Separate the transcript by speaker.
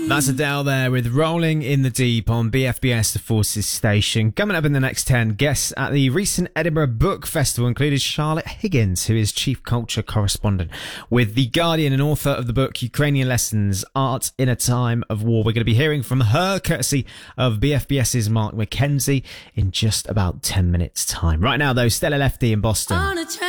Speaker 1: That's Adele there with Rolling in the Deep on BFBS The Forces station. Coming up in the next 10, guests at the recent Edinburgh Book Festival included Charlotte Higgins, who is chief culture correspondent with The Guardian and author of the book Ukrainian Lessons, Art in a Time of War. We're going to be hearing from her courtesy of BFBS's Mark McKenzie in just about 10 minutes time. Right now though, Stella Lefty in Boston.